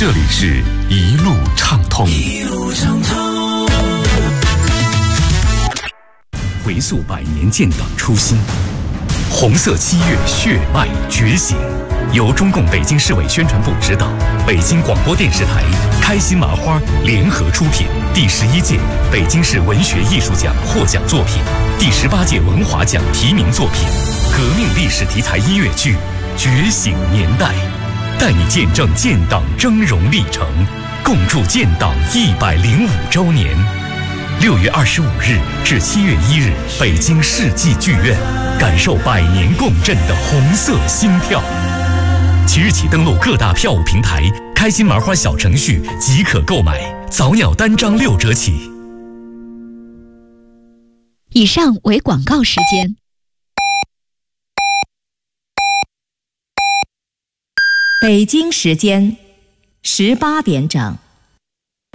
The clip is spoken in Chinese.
这里是一路畅通。回溯100年建党初心，红色7月血脉觉醒。由中共北京市委宣传部指导，北京广播电视台、开心麻花联合出品。第11届北京市文学艺术奖获奖作品，第18届文华奖提名作品，革命历史题材音乐剧《觉醒年代》，带你见证建党峥嵘历程，共筑建党105周年。6月25日至7月1日，北京世纪剧院，感受100年共振的红色心跳。即日起登录各大票务平台，开心麻花小程序即可购买，早鸟单张6折起。 以上为广告时间。 北京时间18点整。